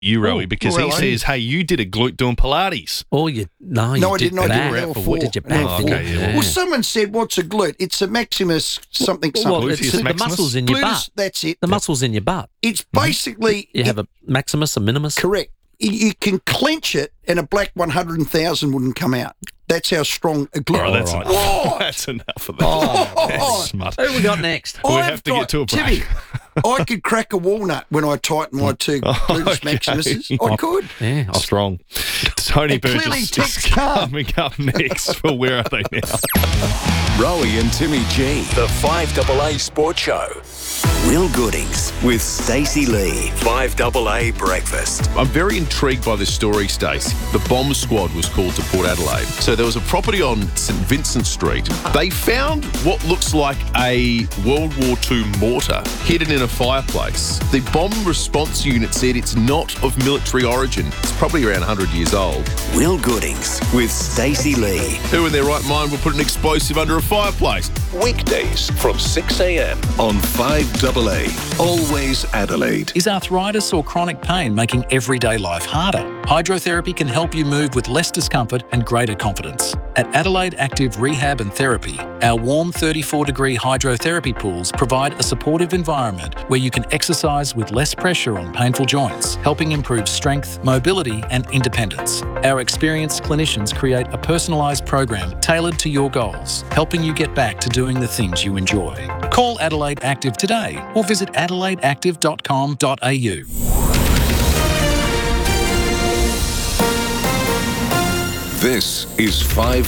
you, Rowie, because he hello. says, hey, you did a glute doing Pilates. Oh, you No, I didn't. I back. did level 4. Did you back? Oh, okay, yeah. Well, someone said, what's a glute? It's a maximus something. Well, Gluteus it's the maximus? muscles in your Gluteus, butt. that's it. The muscles in your butt. It's basically... You have a maximus, a minimus. Correct. You can clench it and a black 100,000 wouldn't come out. That's how strong a glute. All right, that's All enough. Oh. That's enough of that. That's smart. Who we got next? We have to get to a break. Timmy, I could crack a walnut when I tighten my two gluteus maximuses. I could. Yeah, Strong. Tony It clearly Burgess takes is time. coming up next. Well, where are they now? Rowie and Timmy G, the 5AA Sports Show. Will Goodings with Stacey Lee, 5AA Breakfast. I'm very intrigued by this story, Stacey. The bomb squad was called to Port Adelaide. So there was a property on St Vincent Street. They found what looks like a World War II mortar hidden in a fireplace. The bomb response unit said it's not of military origin. It's probably around 100 years old. Will Goodings with Stacey Lee. Who in their right mind would put an explosive under a fireplace? Weekdays from 6 a.m. on 5AA. Always Adelaide. Is arthritis or chronic pain making everyday life harder? Hydrotherapy can help you move with less discomfort and greater confidence. At Adelaide Active Rehab and Therapy, our warm 34-degree hydrotherapy pools provide a supportive environment where you can exercise with less pressure on painful joints, helping improve strength, mobility and independence. Our experienced clinicians create a personalised program tailored to your goals, helping you get back to doing the things you enjoy. Call Adelaide Active today or visit adelaideactive.com.au. This is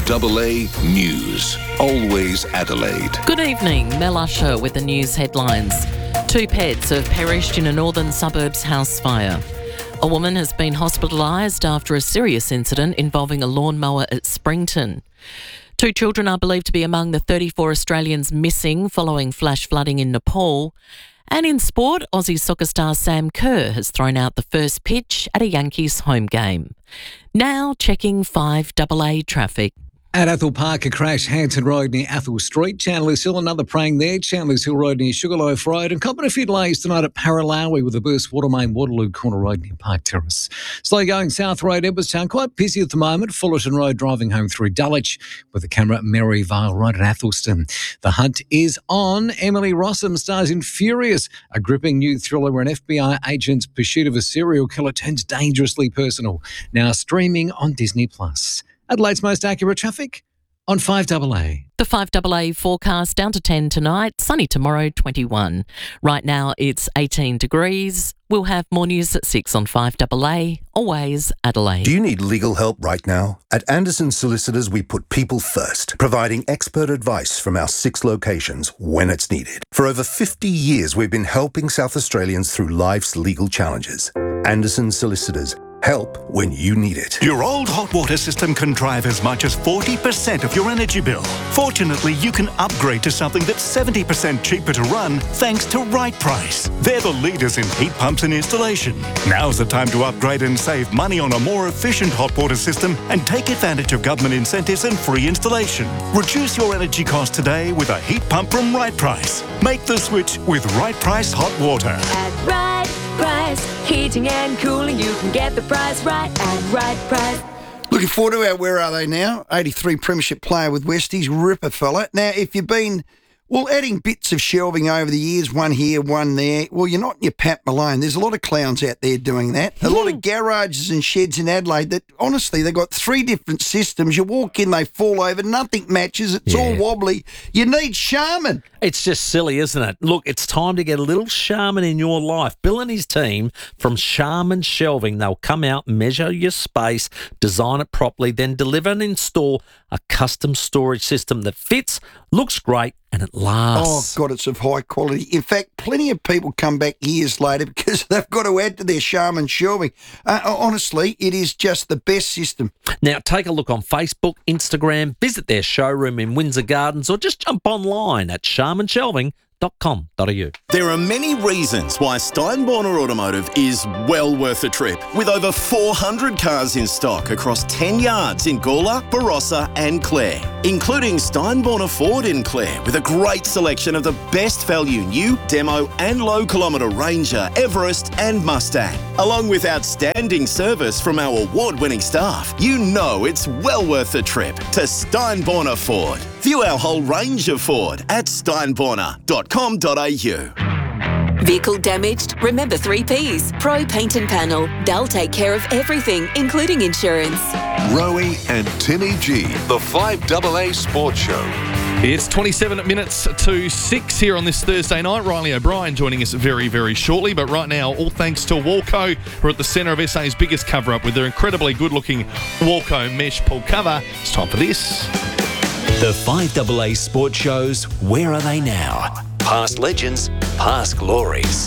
5AA News. Always Adelaide. Good evening, Mel Usher with the news headlines. 2 pets have perished in a northern suburbs house fire. A woman has been hospitalised after a serious incident involving a lawnmower at Springton. 2 children are believed to be among the 34 Australians missing following flash flooding in Nepal. And in sport, Aussie soccer star Sam Kerr has thrown out the first pitch at a Yankees home game. Now checking 5AA traffic. At Athol Park, a crash, Hanson Road near Athol Street. Chandler's Hill, another praying there. Chandler's Hill Road near Sugarloaf Road. And copping a few delays tonight at Paralawi with a burst water main, Waterloo Corner Road near Park Terrace. Slow going South Road, Edwardstown, quite busy at the moment. Fullerton Road driving home through Dulwich with the camera at Maryvale Road at Athelston. The hunt is on. Emily Rossum stars in Furious, a gripping new thriller where an FBI agent's pursuit of a serial killer turns dangerously personal. Now streaming on Disney+. Adelaide's most accurate traffic on 5AA. The 5AA forecast down to 10 tonight, sunny tomorrow 21. Right now it's 18 degrees. We'll have more news at 6 on 5AA, always Adelaide. Do you need legal help right now? At Anderson Solicitors, we put people first, providing expert advice from our 6 locations when it's needed. For over 50 years, we've been helping South Australians through life's legal challenges. Anderson Solicitors. Help when you need it. Your old hot water system can drive as much as 40% of your energy bill. Fortunately, you can upgrade to something that's 70% cheaper to run thanks to Right Price. They're the leaders in heat pumps and installation. Now's the time to upgrade and save money on a more efficient hot water system and take advantage of government incentives and free installation. Reduce your energy cost today with a heat pump from Right Price. Make the switch with Right Price Hot Water. At Right Price, heating and cooling, you can get the price right at Right Price. Looking forward to our Where Are They Now? 83 premiership player with Westies, ripper fella. Now, if you've been, adding bits of shelving over the years, one here, one there, you're not in your Pat Malone. There's a lot of clowns out there doing that. A lot of garages and sheds in Adelaide that, honestly, they've got 3 different systems. You walk in, they fall over, nothing matches, it's all wobbly. You need Charmin. It's just silly, isn't it? Look, it's time to get a little Charmin in your life. Bill and his team from Charmin Shelving, they'll come out, measure your space, design it properly, then deliver and install a custom storage system that fits, looks great, and it lasts. Oh, God, it's of high quality. In fact, plenty of people come back years later because they've got to add to their Charmin Shelving. Honestly, it is just the best system. Now, take a look on Facebook, Instagram, visit their showroom in Windsor Gardens, or just jump online at charminshelving.com.au. There are many reasons why Steinborner Automotive is well worth a trip. With over 400 cars in stock across 10 yards in Gawler, Barossa and Clare. including Steinborner Ford in Clare with a great selection of the best value new, demo and low kilometre Ranger, Everest and Mustang. Along with outstanding service from our award-winning staff, you know it's well worth the trip to Steinborner Ford. View our whole range of Ford at steinborner.com.au. Vehicle damaged? Remember 3 Ps. Pro Paint and Panel. They'll take care of everything, including insurance. Rowie and Timmy G, the 5AA Sports Show. It's 27 minutes to 6 here on this Thursday night. Riley O'Brien joining us very, very shortly. But right now, all thanks to Walco, who are at the centre of SA's biggest cover-up with their incredibly good-looking Walco mesh pull cover. It's time for this. The 5AA Sports Show's Where Are They Now? Past legends, past glories.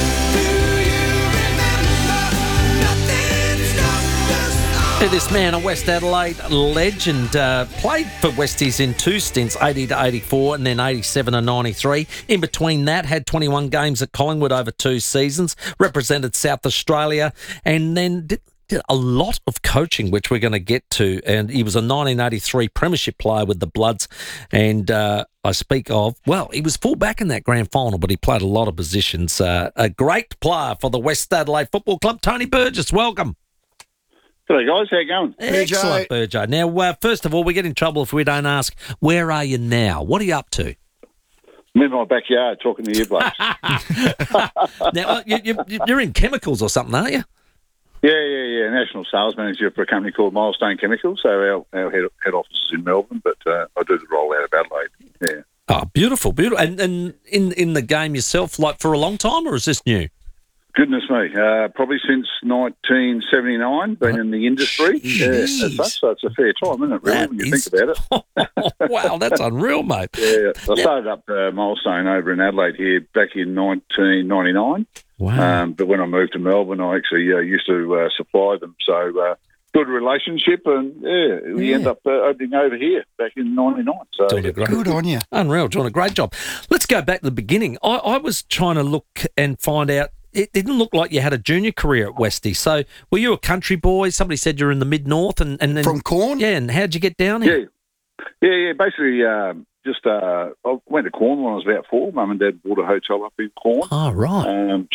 This man, a West Adelaide legend, played for Westies in 2 stints, 80 to 84 and then 87 to 93. In between that, had 21 games at Collingwood over 2 seasons, represented South Australia, and then did a lot of coaching, which we're going to get to. And he was a 1983 premiership player with the Bloods. And I speak of, well, he was full-back in that grand final, but he played a lot of positions. A great player for the West Adelaide Football Club. Tony Burgess, welcome. G'day, guys. How you going? Excellent, Burjo. Now, first of all, we get in trouble if we don't ask, where are you now? What are you up to? I'm in my backyard talking to you blokes. Now, you're in chemicals or something, aren't you? Yeah. National sales manager for a company called Milestone Chemicals. So our head office is in Melbourne, but I do the role out of Adelaide. Yeah. Oh, beautiful. And in the game yourself, like for a long time, or is this new? Goodness me, probably since 1979, been in the industry. As such, so it's a fair time, isn't it, really, when you think about it? Wow, that's unreal, mate. Yeah, I started up Milestone over in Adelaide here back in 1999. Wow. But when I moved to Melbourne, I actually used to supply them. So good relationship, and we end up opening over here back in 99. So good on you. Unreal, doing a great job. Let's go back to the beginning. I was trying to look and find out. It didn't look like you had a junior career at Westie. So were you a country boy? Somebody said you're in the mid-north. And then, from Corn? Yeah, and how'd you get down here? Yeah. Basically, I went to Corn when I was about 4. Mum and Dad bought a hotel up in Corn. Oh, right.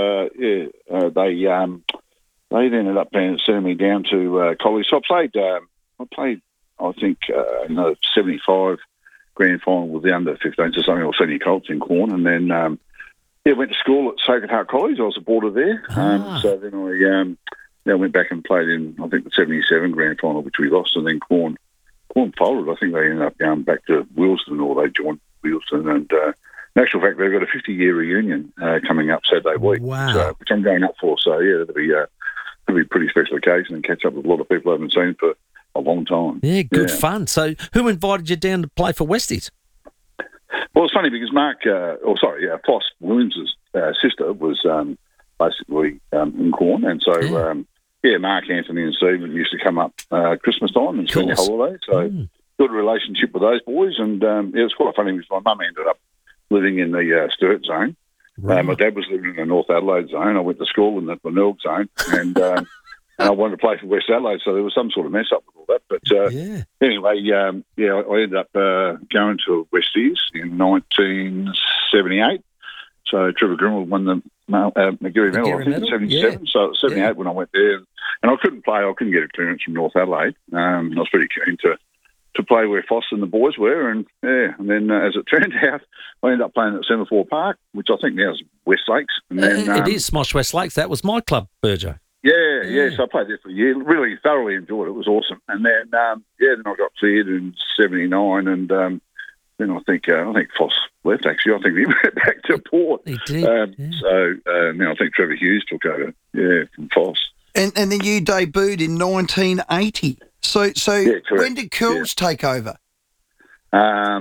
They ended up sending me down to college. So I played, I think, in the 75 grand final with the under-15s or something, or senior Colts in Corn. And then... went to school at Sacred Heart College. I was a boarder there. So then I went back and played in, I think, the 77 grand final, which we lost, and then Corn folded. I think they ended up going back to Wilson, or they joined Wilson. And in actual fact, they've got a 50-year reunion coming up Saturday week, which I'm going up for. So, it'll be a pretty special occasion and catch up with a lot of people I haven't seen for a long time. Yeah, good fun. So who invited you down to play for Westies? Well, it's funny because Floss Williams' sister was basically in Corn, and so Mark, Anthony, and Stephen used to come up Christmas time and spend their holiday. So good relationship with those boys, and it was quite funny because my mum ended up living in the Sturt zone. Right. My dad was living in the North Adelaide zone. I went to school in the Benilde zone, and I wanted to play for West Adelaide, so there was some sort of mess up with all that. But anyway, I ended up going to Westies in 1978. So Trevor Grimwood won the McGarry Medal, I think, in 77. So it was 78 when I went there. And I couldn't play. I couldn't get a clearance from North Adelaide. I was pretty keen to play where Foss and the boys were. And then as it turned out, I ended up playing at Semaphore Park, which I think now is West Lakes. And then, it is Smosh West Lakes. That was my club, Burjo. Yeah. So I played there for a year. Really thoroughly enjoyed it. It was awesome. And then, then I got cleared in 79, and then I think Foss left. Actually, I think he went back to Port. He did. So now I think Trevor Hughes took over. From Foss. And then you debuted in 1980. So when did Curls take over? Well,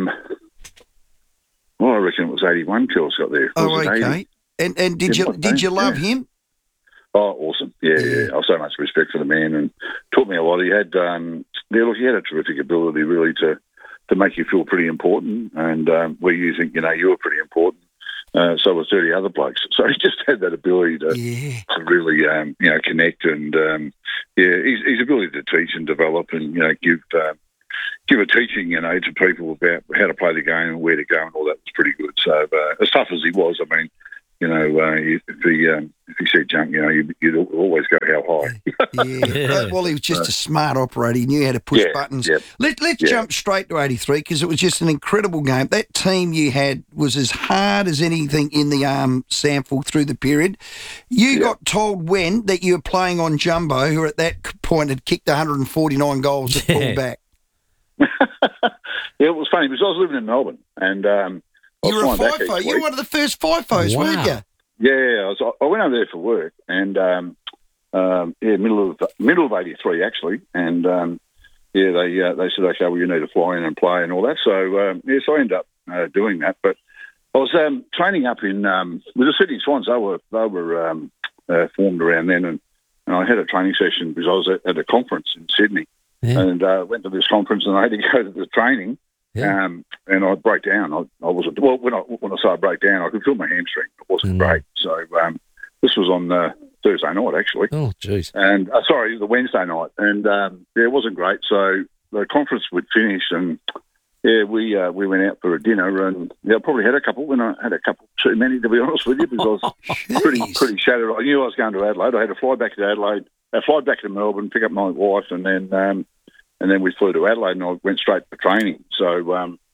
I reckon it was 81. Curls got there. Oh, okay. And did you love him? Oh, awesome! Yeah. I have so much respect for the man, and taught me a lot. He had, he had a terrific ability, really, to make you feel pretty important, and where you think you were pretty important. So was 30 other blokes. So he just had that ability to really, connect, and his ability to teach and develop, and give give a teaching, to people about how to play the game and where to go and all that was pretty good. So as tough as he was, I mean, if he said jump, you'd always go how high. Yeah. Well, he was just a smart operator. He knew how to push buttons. Yeah. Let's jump straight to 83 because it was just an incredible game. That team you had was as hard as anything in the SANFL through the period. You got told when that you were playing on Jumbo, who at that point had kicked 149 goals at full back. Yeah, it was funny because I was living in Melbourne and you were a FIFO. You were one of the first FIFOs, weren't you? Yeah, I went over there for work and middle of 83 actually, and they said, okay, well you need to fly in and play and all that. So so I ended up doing that. But I was training up in with the Sydney Swans. They were formed around then, and I had a training session because I was at a conference in Sydney, and went to this conference and I had to go to the training. Yeah. And I broke down. I wasn't when I say I broke down, I could feel my hamstring. It wasn't great. So this was on Thursday night actually. Oh, jeez. And the Wednesday night, and it wasn't great. So the conference would finish, and we went out for a dinner, and I probably had a couple. And I had a couple too many, to be honest with you, because I was pretty shattered. I knew I was going to Adelaide. I had to fly back to Adelaide, fly back to Melbourne, pick up my wife, and then we flew to Adelaide, and I went straight to training. So,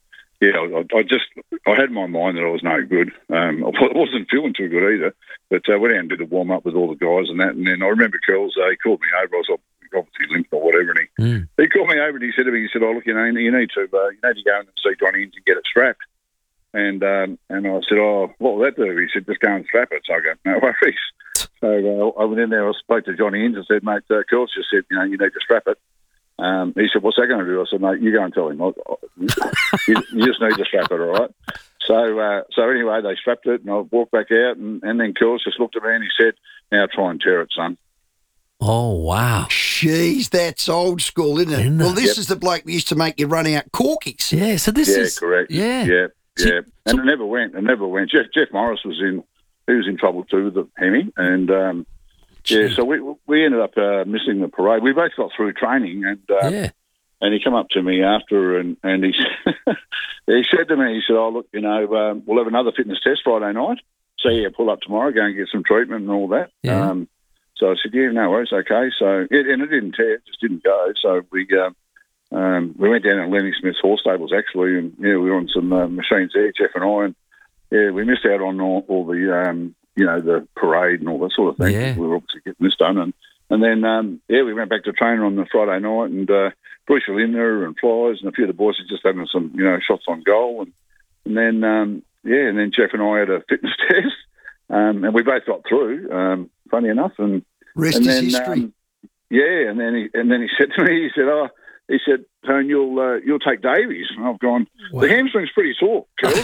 I had in my mind that I was no good. I wasn't feeling too good either. But I went out and did a warm up with all the guys and that. And then I remember Curls, he called me over. I was obviously limped or whatever, and he called me over and he said to me, "Oh look, you need to go and see Johnny Innes and get it strapped." And I said, "Oh, what will that do?" He said, "Just go and strap it." So I go, "No worries." So I went in there. I spoke to Johnny Innes and said, "Mate, Curls just said, you need to strap it." He said, "What's that going to do?" I said, "Mate, you go and tell him. You just need to strap it, all right?" So anyway, they strapped it, and I walked back out, and then Curls just looked at me and he said, "Now try and tear it, son." Oh, wow. Jeez, that's old school, isn't it? Well, this is the bloke that used to make you run out corkies. Yeah, so this is... Correct. Yeah. And it never went. Jeff Morris was in trouble too with the Hemi, and... so we ended up missing the parade. We both got through training, and he came up to me after, and he he said to me, he said, "Oh look, we'll have another fitness test Friday night. So pull up tomorrow, go and get some treatment and all that." Yeah. So I said, "Yeah, no worries, okay." So it didn't tear, it just didn't go. So we went down to Lenny Smith's horse stables actually, and we were on some machines there, Jeff and I, and we missed out on all the. The parade and all that sort of thing. Yeah. We were obviously getting this done. And then, we went back to training on the Friday night, and Bruce was in there and Flies and a few of the boys had just having some, shots on goal. And then Jeff and I had a fitness test, and we both got through, funny enough. And Rest is history. And then he said to me, he said, "Tone, you'll take Davies." And I've gone, The hamstring's pretty sore, Curls.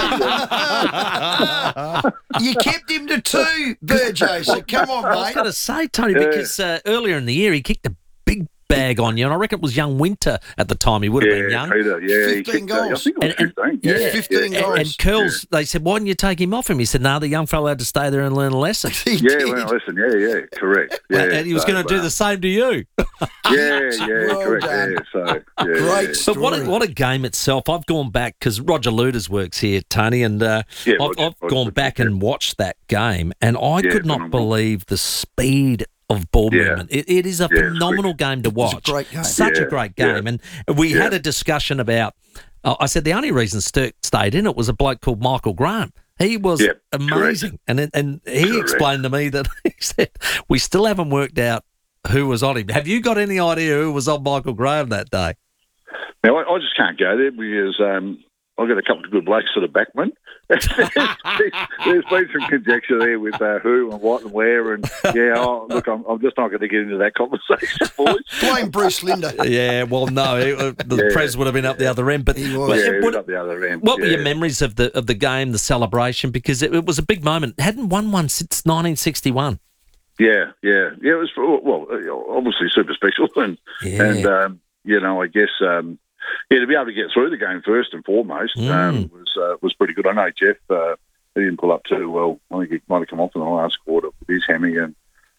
You kept him to 2, Burjo, so come on, mate. I was going to say, Tony, because earlier in the year he kicked a big bag on you, and I reckon it was young Winter at the time. He would have been young. Peter, 15 goals. I think it was 15. 15 goals. And Curls, they said, "Why didn't you take him off him?" He said, "No, the young fellow had to stay there and learn a lesson." Learn a lesson. Correct. Yeah, and he was going to do the same to you. Correct. Great story. But what a game itself. I've gone back because Roger Luders works here, Tony, and I've gone back and watched that game, and I could not believe the speed of ball movement. It is a phenomenal game to watch. It's a great game. Such a great game. And we had a discussion about, I said the only reason Sturk stayed in it was a bloke called Michael Graham. He was amazing. Correct. And he explained to me that he said, we still haven't worked out who was on him. Have you got any idea who was on Michael Graham that day? Now, I just can't go there because I've got a couple of good blokes for the backman. There's been some conjecture there with who and what and where, and look, I'm just not going to get into that conversation, boys. Blame Bruce Linder. Yeah, well, no, the Prez would have been up the other end, but he was up the other end. What were your memories of the game, the celebration? Because it was a big moment. Hadn't won one since 1961. Yeah. It was obviously super special, and I guess. To be able to get through the game first and foremost was pretty good. I know Jeff he didn't pull up too well. I think he might have come off in the last quarter with his hammy, and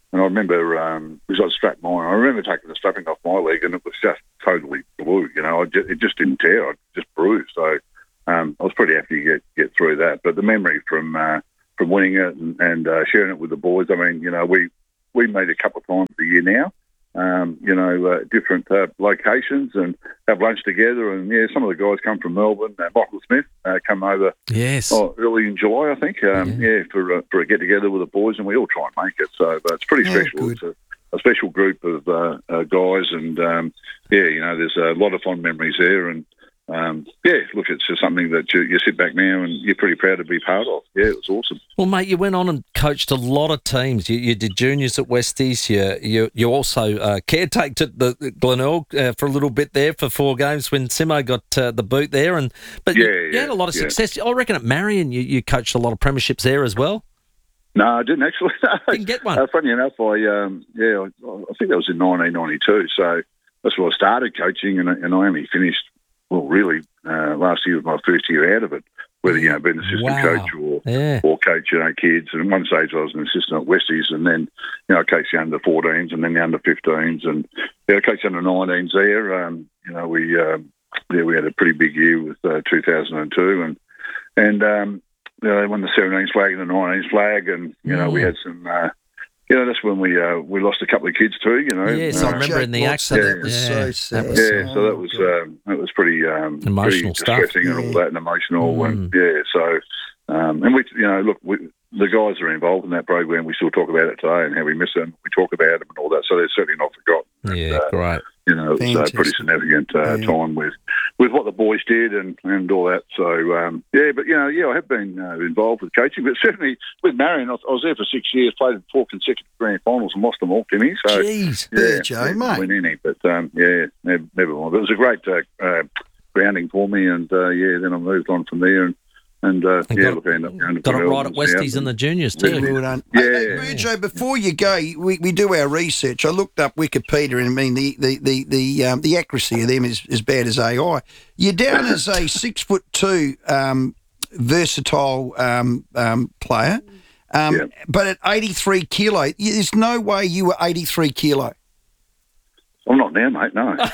And I remember because I strapped mine. I remember taking the strapping off my leg, and it was just totally blue. It just didn't tear. I just bruised. So I was pretty happy to get through that. But the memory from winning it and sharing it with the boys. I mean, we meet a couple of times a year now. Different locations and have lunch together. And some of the guys come from Melbourne. Michael Smith come over. Yes. Early in July, I think. For a get together with the boys, and we all try and make it. So, but it's pretty special. Good. It's a special group of guys, and there's a lot of fond memories there. And look, it's just something that you sit back now and you're pretty proud to be part of. Yeah, it was awesome. Well, mate, you went on and coached a lot of teams. You did juniors at Westies. You also caretaker at the Glenelg for a little bit there for 4 games when Simo got the boot there. But you had a lot of success. I reckon at Marion you coached a lot of premierships there as well. No, I didn't actually. Didn't get one. Funny enough, I think that was in 1992. So that's when I started coaching, and I only finished. Well, really, last year was my first year out of it, whether, being an assistant coach or coach, kids. And at one stage I was an assistant at Westies, and then, I coached the under 14s and then the under 15s, and I coached under 19s there. We had a pretty big year with 2002, and they won the 17s flag and the 19s flag, and, we had some... that's when we lost a couple of kids too. Yes, I remember in the accident. That was so sad. So that was pretty emotional pretty stuff, distressing and all that, and emotional, and and we, the guys that are involved in that program, we still talk about it today and how we miss them. We talk about them and all that, so they're certainly not forgotten. Yeah, great. It was a pretty significant time with what the boys did and all that. So, I have been involved with coaching, but certainly with Marion, I was there for 6 years, played in 4 consecutive grand finals and lost them all, Timmy. So, jeez, Joe, mate. Win any, but never mind. But it was a great grounding for me, and then I moved on from there I ended up going to got it right at Westies in the juniors too. Well done. Hey, Burjo, before you go, we do our research. I looked up Wikipedia, and I mean the accuracy of them is as bad as AI. You're down as a 6'2" versatile player, but at 83 kilo, there's no way you were 83 kilo. I'm not now, mate, no. Well,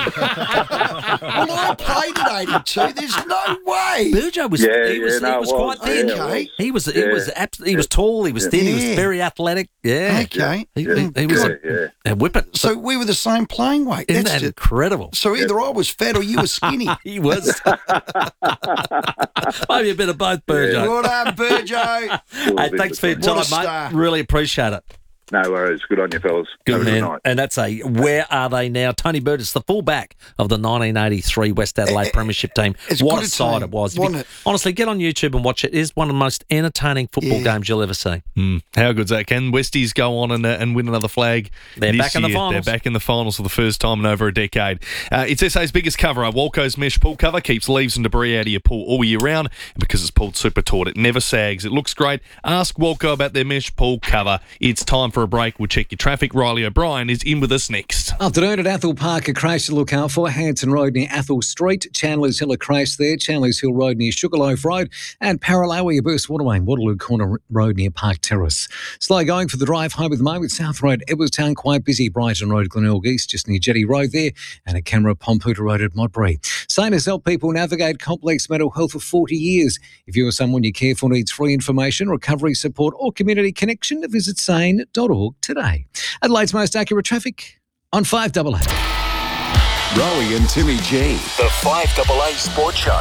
I played at 82. There's no way. Burjo was quite thin. Okay. He was tall, he was thin, he was very athletic. Yeah. Okay. He was a whippet. So we were the same playing weight. Isn't that incredible? So either I was fat or you were skinny. He was. Maybe a bit of both, Burjo. Well done, Burjo. Hey, thanks for your time, mate. Really appreciate it. No worries. Good on you, fellas. Good, man. And that's where are they now? Tony Burgess, the fullback of the 1983 West Adelaide Premiership team. What a side it was. Honestly, get on YouTube and watch it. It is one of the most entertaining football games you'll ever see. How good's that? Can Westies go on and win another flag? They're back in the finals. They're back in the finals for the first time in over a decade. It's SA's biggest cover-up. Walco's mesh pool cover keeps leaves and debris out of your pool all year round. And because it's pulled super taut, it never sags. It looks great. Ask Walco about their mesh pool cover. It's time for a break. We'll check your traffic. Riley O'Brien is in with us next. Afternoon at Athol Park, a crash to look out for. Hanson Road near Athol Street. Chandler's Hill, a crash there. Chandler's Hill Road near Sugarloaf Road. And Paralawi, a burst Waterway, Waterloo Corner Road near Park Terrace. Slow going for the drive home at the moment. South Road, Edwardstown, quite busy. Brighton Road, Glenelg East, just near Jetty Road there. And a camera Pomputa Road at Modbury. Sanus help people navigate complex mental health for 40 years. If you or someone you care for needs free information, recovery support or community connection, visit sane.org today. Adelaide's most accurate traffic on 5AA. Rowie and Timmy G, the 5AA Sports Show.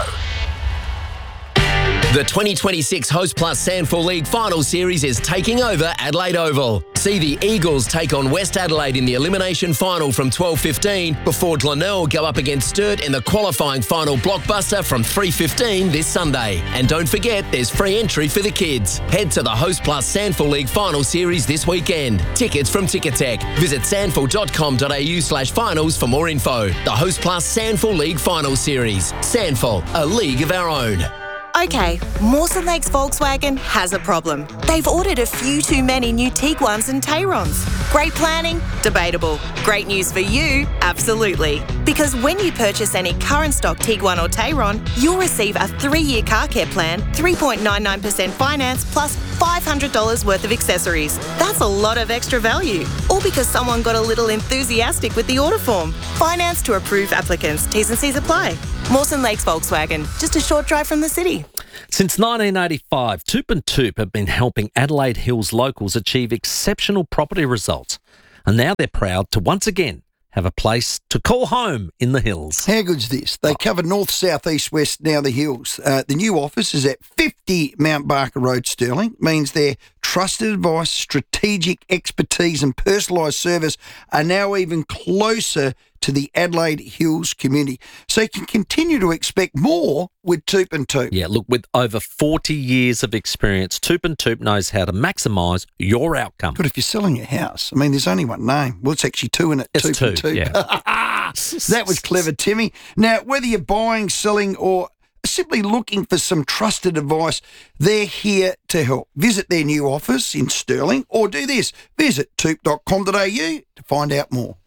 The 2026 Host Plus Sandford League Final Series is taking over Adelaide Oval. See the Eagles take on West Adelaide in the elimination final from 12:15 before Glenelg go up against Sturt in the qualifying final blockbuster from 3:15 this Sunday. And don't forget, there's free entry for the kids. Head to the Host Plus Sandford League Final Series this weekend. Tickets from Ticketek. Visit sandford.com.au/finals for more info. The Host Plus Sandford League Final Series. Sandford, a league of our own. Okay, Mawson Lakes Volkswagen has a problem. They've ordered a few too many new Tiguans and Tayrons. Great planning? Debatable. Great news for you? Absolutely. Because when you purchase any current stock Tiguan or Tayron, you'll receive a 3-year car care plan, 3.99% finance, plus $500 worth of accessories. That's a lot of extra value. All because someone got a little enthusiastic with the order form. Finance to approved applicants. T's and C's apply. Mawson Lakes Volkswagen, just a short drive from the city. Since 1985, Toop and Toop have been helping Adelaide Hills locals achieve exceptional property results. And now they're proud to once again have a place to call home in the hills. How good's this? They cover north, south, east, west, now the hills. The new office is at 50 Mount Barker Road, Stirling. Means their trusted advice, strategic expertise and personalised service are now even closer to the Adelaide Hills community. So you can continue to expect more with Toop and Toop. Yeah, look, with over 40 years of experience, Toop and Toop knows how to maximise your outcome. Good, if you're selling your house. I mean, there's only one name. Well, it's actually two in it. It's Toop and Toop. Yeah. That was clever, Timmy. Now, whether you're buying, selling or simply looking for some trusted advice, they're here to help. Visit their new office in Stirling or do this. Visit toop.com.au to find out more.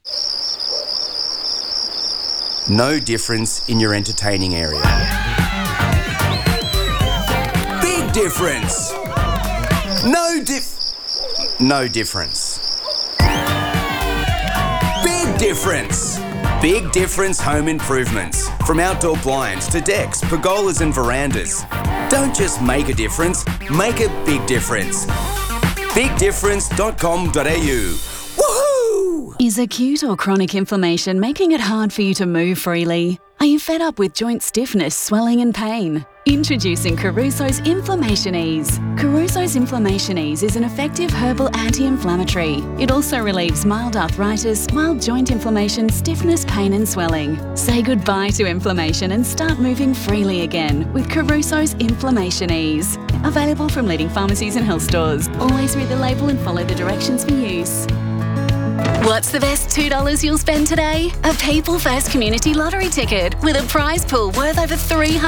No difference in your entertaining area. Big difference. No difference. Big difference. Big difference home improvements. From outdoor blinds to decks, pergolas and verandas. Don't just make a difference, make a big difference. BigDifference.com.au. Is acute or chronic inflammation making it hard for you to move freely? Are you fed up with joint stiffness, swelling and pain? Introducing Caruso's Inflammation Ease. Caruso's Inflammation Ease is an effective herbal anti-inflammatory. It also relieves mild arthritis, mild joint inflammation, stiffness, pain and swelling. Say goodbye to inflammation and start moving freely again with Caruso's Inflammation Ease. Available from leading pharmacies and health stores. Always read the label and follow the directions for use. What's the best $2 you'll spend today? A People First Community Lottery ticket with a prize pool worth over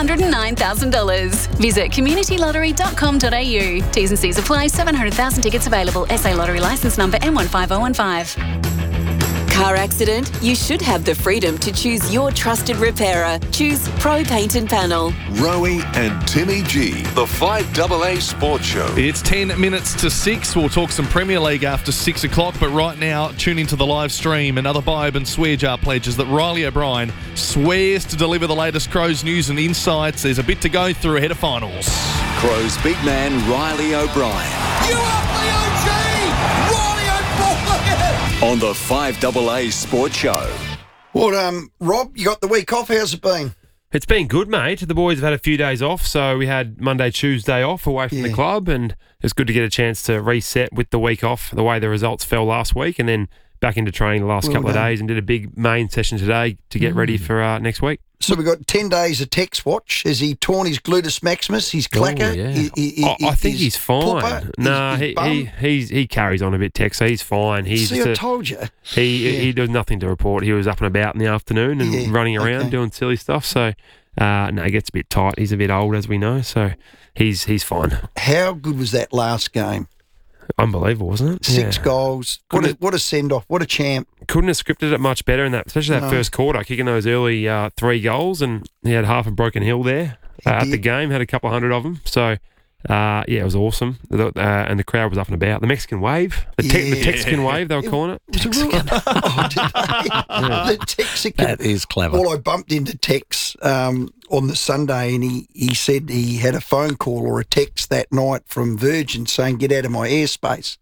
$309,000. Visit communitylottery.com.au. T's and C's apply. 700,000 tickets available. SA Lottery licence number M15015. Car accident? You should have the freedom to choose your trusted repairer. Choose Pro Paint and Panel. Rowie and Timmy G, the 5AA Sports Show. It's 10 minutes to 6. We'll talk some Premier League after 6 o'clock, but right now, tune into the live stream. Another Biob and Swear Jar pledges that Riley O'Brien swears to deliver the latest Crows news and insights. There's a bit to go through ahead of finals. Crows big man Riley O'Brien. You up the OG! Riley O'Brien! On the 5AA Sports Show. Well, Rob, you got the week off. How's it been? It's been good, mate. The boys have had a few days off, so we had Monday, Tuesday off away from the club, and it's good to get a chance to reset with the week off, the way the results fell last week, and then back into training the last couple of days and did a big main session today to get ready for next week. So we've got 10 days of Tex watch. Has he torn his gluteus maximus, his clacker? I think he's fine. No, he carries on a bit, Tex, so he's fine. I told you. He does nothing to report. He was up and about in the afternoon and running around doing silly stuff, so no, he gets a bit tight. He's a bit old, as we know, so he's fine. How good was that last game? Unbelievable, wasn't it? 6 goals. What a send-off. What a champ. Couldn't have scripted it much better in that, especially that first quarter, kicking those early 3 goals, and he had half a broken hill there at the game, had a couple of hundred of them. So, it was awesome. And the crowd was up and about. The Mexican wave, the Texican wave, they were calling it. The Texican. That is clever. Well, I bumped into Tex on the Sunday, and he said he had a phone call or a text that night from Virgin saying, "Get out of my airspace."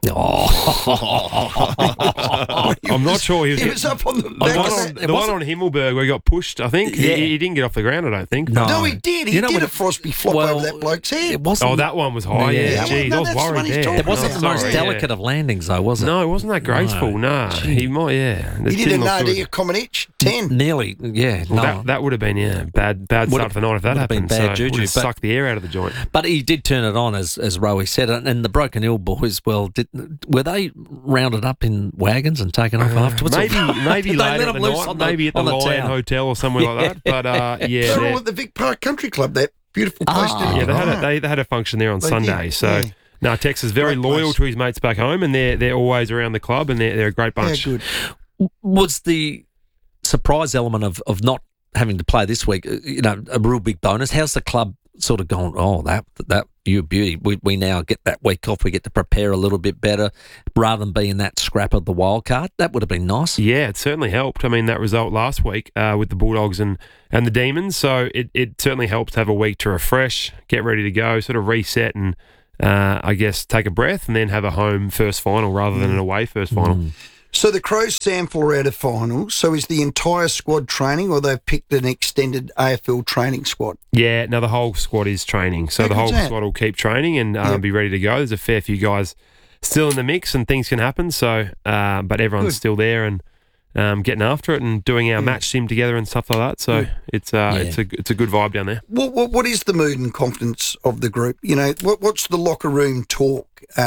I'm not sure he was up on the back. The one on Himmelberg where he got pushed, I think. He didn't get off the ground, I don't think. No, he did. He did a Frosby flop over that bloke's head. It wasn't. Oh, that one was high. Geez, I was worried there. It wasn't the most delicate of landings, though, was it? No, it wasn't that graceful. No, he might. He did a Nadia Comaneci 10. Nearly, yeah. Well, that would have been bad start for the night if that happened. Bad juju. Would have sucked the air out of the joint. But he did turn it on, as Rowie said. And the Broken Hill boys, were they rounded up in wagons and taken off afterwards? Maybe later in the night, maybe at the Lion Hotel or somewhere like that. But they're all at the Vic Park Country Club, that beautiful place to Yeah, they had a function there on Sunday. did, So, yeah. no, Tex is very Great loyal place. to his mates back home, and they're always around the club, and they're a great bunch. Yeah, good. Was the surprise element of not having to play this week, a real big bonus? How's the club sort of gone, that you beauty, we now get that week off, we get to prepare a little bit better rather than being that scrap of the wild card? That would have been nice. Yeah, it certainly helped. I mean, that result last week with the Bulldogs and the Demons, so it certainly helped to have a week to refresh, get ready to go, sort of reset and I guess take a breath and then have a home first final rather than an away first final. So the Crows sample are out of finals. So is the entire squad training, or they've picked an extended AFL training squad? Yeah, no, the whole squad is training. So How the whole good's that? squad will keep training and be ready to go. There's a fair few guys still in the mix and things can happen. So, but everyone's Good. still there and getting after it and doing our match sim together and stuff like that. So it's a good vibe down there. What is the mood and confidence of the group? What's the locker room talk?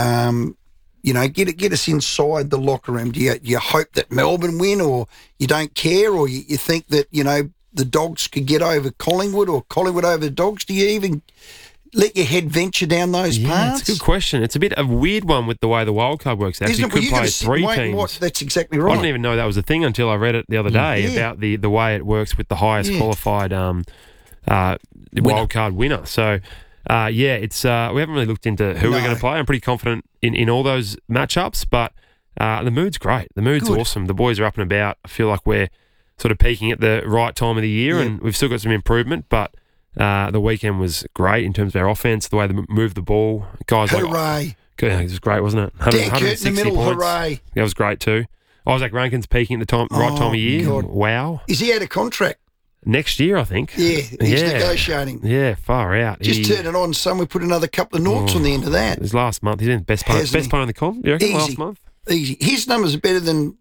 Get us inside the locker room. Do you hope that Melbourne win, or you don't care, or you think that, the Dogs could get over Collingwood or Collingwood over the Dogs? Do you even let your head venture down those paths? It's a good question. It's a bit of a weird one with the way the wildcard works. Actually, Isn't it? Well, you you could gotta play sit three and wait and teams. watch. That's exactly I right. didn't even know that was a thing until I read it the other day about the way it works with the highest qualified wildcard winner. So, it's we haven't really looked into who we're going to play. I'm pretty confident in all those matchups, but the mood's great. The mood's awesome. The boys are up and about. I feel like we're sort of peaking at the right time of the year, and we've still got some improvement, but the weekend was great in terms of our offense, the way they moved the ball. Guys Hooray. It was great, wasn't it? Dan Kurt in the middle, points. hooray. That was great too. Isaac Rankin's peaking at the right time of year. God. Wow. Is he out of contract? Next year, I think. Yeah, he's negotiating. Yeah, far out. Just turn it on, son. We put another couple of noughts on the end of that. His last month, he's in best player in the comp. You reckon Easy. last month? Easy. His numbers are better than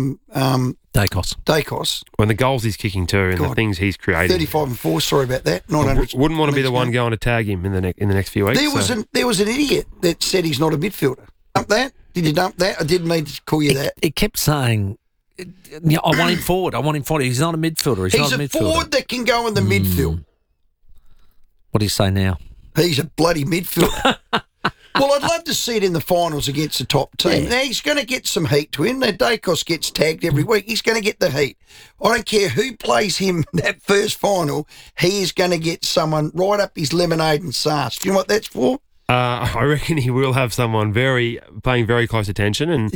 Dacos. When the goals he's kicking too, and the things he's creating. 35 and 4. Sorry about that. 900. Wouldn't want to be the one going to tag him in the next few weeks. There was an idiot that said he's not a midfielder. Dump that? Did you dump that? I didn't need to call you that. It kept saying, I want him forward. He's not a midfielder. He's not a midfielder. Forward that can go in the midfield. What do you say now? He's a bloody midfielder. Well, I'd love to see it in the finals against the top team. Yeah. Now, he's going to get some heat to him. Now, Dacos gets tagged every week. He's going to get the heat. I don't care who plays him that first final. He is going to get someone right up his lemonade and sauce. Do you know what that's for? I reckon he will have someone paying very close attention and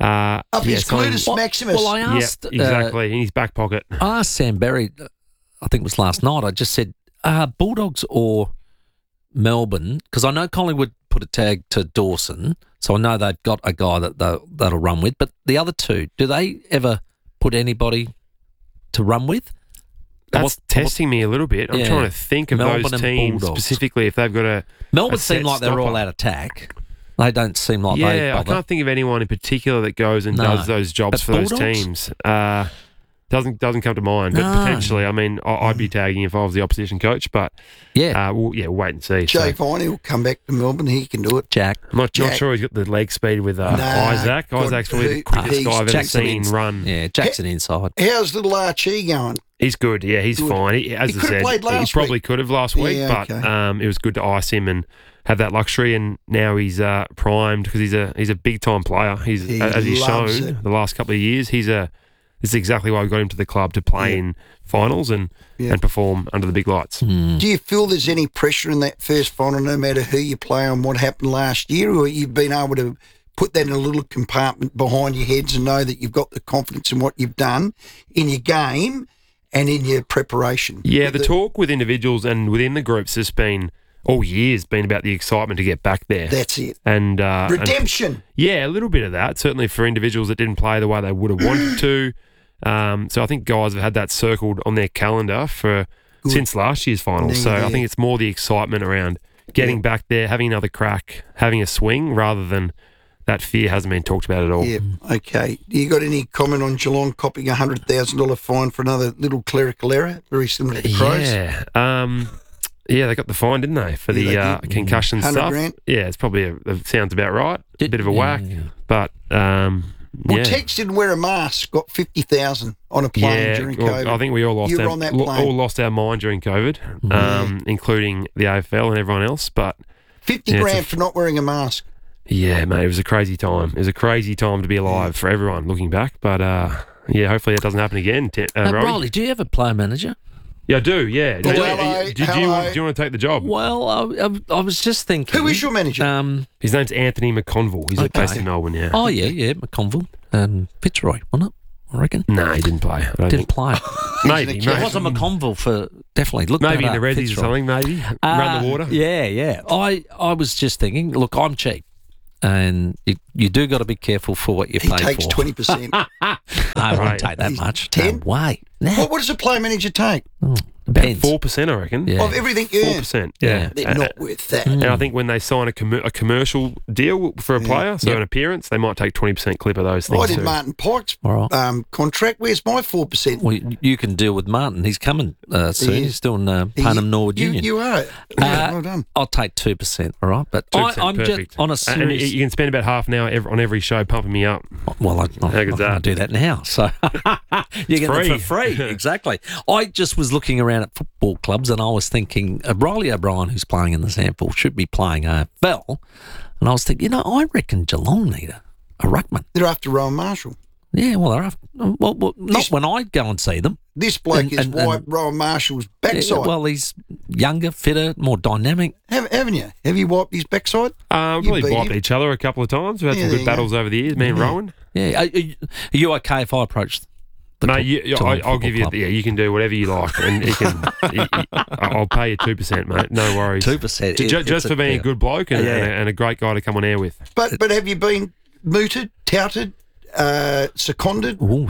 Up his gluteus maximus. Well, I asked exactly in his back pocket. I asked Sam Berry, I think it was last night. I just said Bulldogs or Melbourne, because I know Collingwood put a tag to Dawson, so I know they've got a guy that'll run with. But the other two, do they ever put anybody to run with? That's testing me a little bit. I'm trying to think of Melbourne those and teams Bulldogs. specifically if they've got a Melbourne a set seem like they're all stopper. out attack. They don't seem like they I bother. can't think of anyone in particular that goes and does those jobs But for those Bulldogs? teams. Doesn't come to mind, but No. potentially. I mean, I'd be tagging if I was the opposition coach, but we'll wait and see. Jay So, Viney will come back to Melbourne. He can do it. Jack. I'm not Jack. sure he's got the leg speed with Isaac. God, Isaac's probably the quickest guy I've ever Jackson seen run. Yeah, Jackson inside. How's little Archie going? He's good. Yeah, he's Good. fine. As He I could have said, played he last probably week. could have last week, Yeah, but okay. it was good to ice him and have that luxury. And now he's primed because he's a big time player. He As he's loves shown it. the last couple of years. This is exactly why we got him to the club to play in finals and perform under the big lights. Do you feel there's any pressure in that first final, no matter who you play on, what happened last year, or you've been able to put that in a little compartment behind your heads and know that you've got the confidence in what you've done in your game and in your preparation? Yeah, the talk with individuals and within the groups has been all years been about the excitement to get back there. That's it. And Redemption. Yeah, a little bit of that. Certainly for individuals that didn't play the way they would have wanted to. So I think guys have had that circled on their calendar since last year's finals. So I think it's more the excitement around getting back there, having another crack, having a swing, rather than that fear hasn't been talked about at all. Yeah, okay. You got any comment on Geelong copying a $100,000 fine for another little clerical error, very similar to the Crows? Yeah. Yeah, they got the fine, didn't they, for the concussion 100 stuff? grand. Yeah, it's probably it sounds about right. A bit of a whack, but Well, yeah. Tex didn't wear a mask, got 50,000 on a plane during COVID. I think we all lost You were on that plane. all lost our mind during COVID, including the AFL and everyone else. But 50 grand for not wearing a mask. Yeah, mate, it was a crazy time. It was a crazy time to be alive for everyone looking back. But yeah, hopefully that doesn't happen again. Riley, do you have a player manager? Yeah, I do. Yeah. Do you Hello. want to take the job? Well, I was just thinking. Who is your manager? His name's Anthony McConville. He's based in Melbourne. Yeah. Oh yeah, McConville. Fitzroy, wasn't it? I reckon. No, he didn't play. Didn't play. Maybe. It wasn't McConville for definitely. Look, maybe in the Reddies or Fitzroy. something. Maybe run the water. Yeah. I was just thinking. Look, I'm cheap. And you do got to be careful for what you pay for. He takes 20%. I won't take that much. 10? No way. What does a player manager take? Depends. 4%, I reckon. Yeah. Of everything you earn? 4%. Yeah. They're not worth that. And I think when they sign a commercial deal for a player, so an appearance, they might take 20% clip of those things. I did too. Martin Pike's contract. Where's my 4%? Well, you can deal with Martin. He's coming soon. He's doing Parnham Norwood Union. You are. Well done. I'll take 2%, all right? But 2%, I'm perfect. just on a serious... And you can spend about half an hour on every show pumping me up. Well, I'm How good's going to that? do that now. So you get free. them for free. Exactly. I just was looking around at football clubs and I was thinking Riley O'Brien, who's playing in the sample, should be playing AFL. And I was thinking, I reckon Geelong need a ruckman. They're after Rowan Marshall. Yeah, well, they're after, not when I go and see them. This bloke has wiped Rowan Marshall's backside. Yeah, well, he's younger, fitter, more dynamic. Haven't you? Have you wiped his backside? We've probably beat wiped him. each other a couple of times. We've had some good battles over the years, me and Rowan. Yeah. Are you okay if I approach the Mate, I'll give you. Yeah, you can do whatever you like, and you can. I'll pay you 2%, mate. No worries. 2%, just for being a good bloke and a great guy to come on air with. But have you been mooted, touted, seconded? No,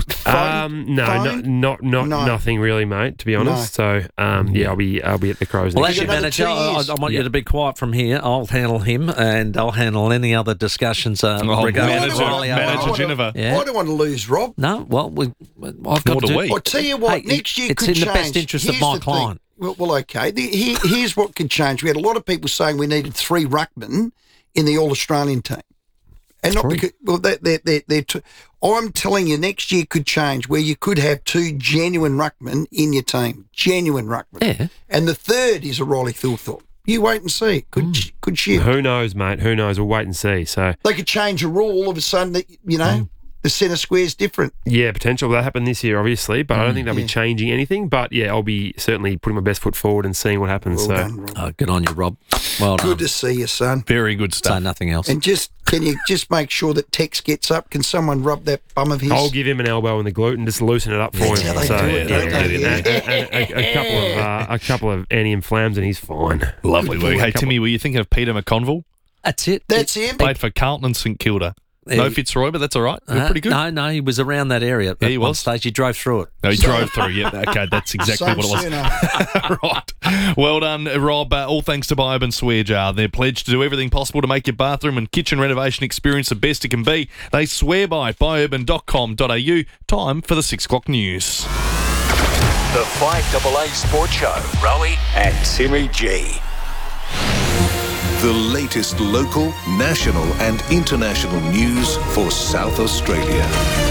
nothing really, mate. To be honest, so I'll be at the Crows. Well, next as your year. manager, I want you to be quiet from here. I'll handle him, and I'll handle any other discussions regarding Manager Jennifer. Yeah. I don't want to lose Rob. No, well, I've got to. I'll tell you what, next year it's could in change. the best interest of Here's my the client. thing. Well, okay. Here's what could change. We had a lot of people saying we needed 3 ruckmen in the All-Australian team. And not because, I'm telling you, next year could change where you could have 2 genuine ruckmen in your team. Genuine ruckmen. Yeah. And the third is a Riley Thilthorpe. You wait and see. Could shift. Who knows, mate? Who knows? We'll wait and see. So They could change a rule all of a sudden that, the centre square's different. yeah, potential. That happened this year, obviously, but I don't think they'll be changing anything. But yeah, I'll be certainly putting my best foot forward and seeing what happens. Well done, Rob. Good on you, Rob. Well done. Good to see you, son. Very good stuff. Say nothing else. And can you just make sure that Tex gets up? Can someone rub that bum of his? I'll give him an elbow in the glute and just loosen it up for him. how they So do it, don't they? a couple of anti-inflams and he's fine. Lovely work. Hey, Timmy, were you thinking of Peter McConville? That's it. That's him. Played for Carlton and St Kilda. No Fitzroy, but that's all right. We're pretty good. No, he was around that area. Yeah, he At one was. stage, he drove through it. No, he drove through. Yeah, okay, that's exactly Same what it was. sooner. Right. Well done, Rob. All thanks to Bioban Swear Jar. They're pledged to do everything possible to make your bathroom and kitchen renovation experience the best it can be. They swear by bioban.com.au. Time for the 6 o'clock news. The 5AA Sports Show. Rowie and Timmy G. The latest local, national and international news for South Australia.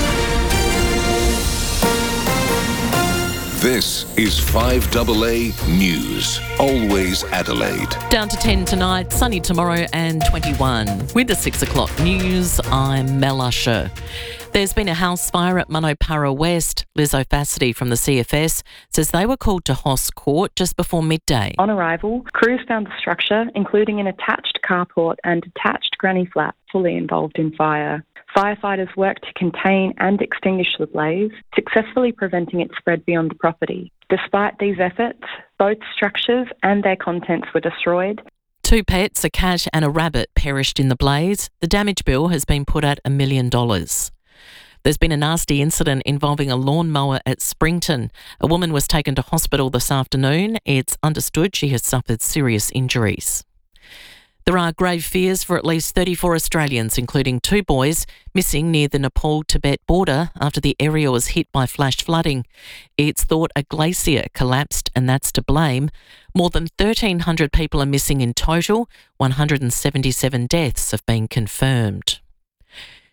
This is 5AA News. Always Adelaide. Down to 10 tonight, sunny tomorrow and 21. With the 6 o'clock news, I'm Mel Usher. There's been a house fire at Manopara West. Liz O'Fassity from the CFS says they were called to Hoss Court just before midday. On arrival, crews found the structure, including an attached carport and detached granny flat, fully involved in fire. Firefighters worked to contain and extinguish the blaze, successfully preventing its spread beyond the property. Despite these efforts, both structures and their contents were destroyed. 2 pets, a cat and a rabbit, perished in the blaze. The damage bill has been put at $1 million. There's been a nasty incident involving a lawnmower at Springton. A woman was taken to hospital this afternoon. It's understood she has suffered serious injuries. There are grave fears for at least 34 Australians, including 2 boys, missing near the Nepal-Tibet border after the area was hit by flash flooding. It's thought a glacier collapsed and that's to blame. More than 1,300 people are missing in total. 177 deaths have been confirmed.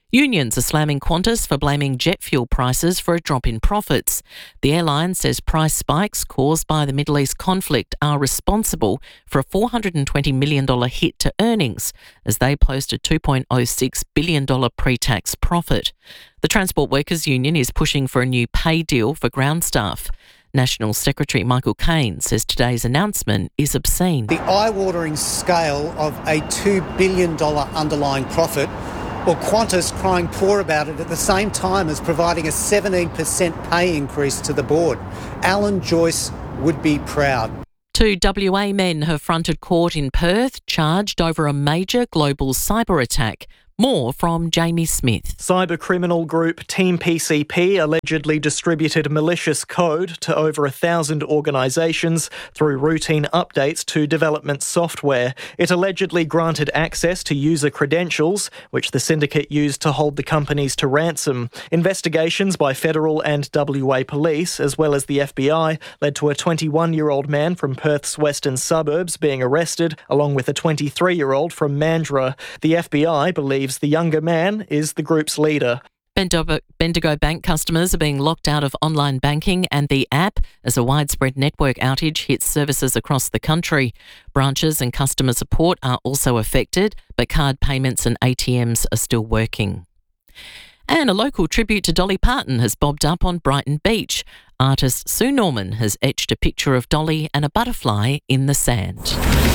Unions are slamming Qantas for blaming jet fuel prices for a drop in profits. The airline says price spikes caused by the Middle East conflict are responsible for a $420 million hit to earnings as they post a $2.06 billion pre-tax profit. The Transport Workers Union is pushing for a new pay deal for ground staff. National Secretary Michael Caine says today's announcement is obscene. The eye-watering scale of a $2 billion underlying profit, or Qantas crying poor about it at the same time as providing a 17% pay increase to the board. Alan Joyce would be proud. 2 WA men have fronted court in Perth, charged over a major global cyber attack. More from Jamie Smith. Cybercriminal group Team PCP allegedly distributed malicious code to over 1,000 organisations through routine updates to development software. It allegedly granted access to user credentials, which the syndicate used to hold the companies to ransom. Investigations by federal and WA police, as well as the FBI, led to a 21-year-old man from Perth's western suburbs being arrested, along with a 23-year-old from Mandurah. The FBI believes the younger man is the group's leader. Bendigo Bank customers are being locked out of online banking and the app as a widespread network outage hits services across the country. Branches and customer support are also affected, but card payments and ATMs are still working. And a local tribute to Dolly Parton has bobbed up on Brighton Beach. Artist Sue Norman has etched a picture of Dolly and a butterfly in the sand.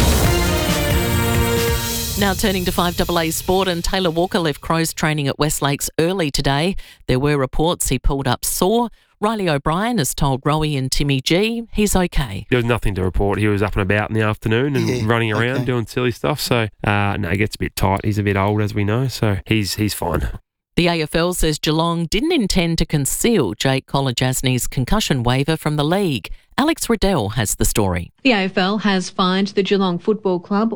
Now turning to 5AA Sport, and Taylor Walker left Crows training at West Lakes early today. There were reports he pulled up sore. Riley O'Brien has told Rowie and Timmy G he's okay. There was nothing to report. He was up and about in the afternoon and running around doing silly stuff. So, no, he gets a bit tight. He's a bit old, as we know, so he's fine. The AFL says Geelong didn't intend to conceal Jake Kolodjasny's concussion waiver from the league. Alex Riddell has the story. The AFL has fined the Geelong Football Club